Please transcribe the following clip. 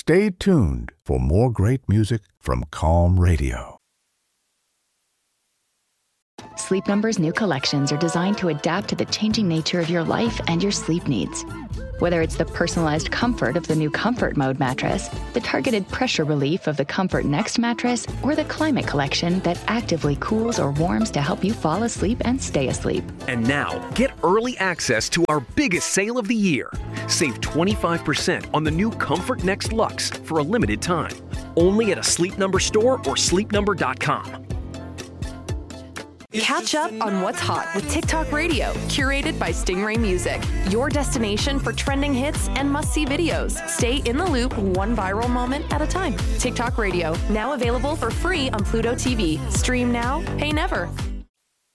Stay tuned for more great music from Calm Radio. Sleep Number's new collections are designed to adapt to the changing nature of your life and your sleep needs. Whether it's the personalized comfort of the new Comfort Mode mattress, the targeted pressure relief of the Comfort Next mattress, or the Climate Collection that actively cools or warms to help you fall asleep and stay asleep. And now, get early access to our biggest sale of the year. Save 25% on the new Comfort Next Luxe for a limited time. Only at a Sleep Number store or sleepnumber.com. Catch up on what's hot with TikTok Radio, curated by Stingray Music. Your destination for trending hits and must-see videos. Stay in the loop, one viral moment at a time. TikTok Radio, now available for free on Pluto TV. Stream now, pay never.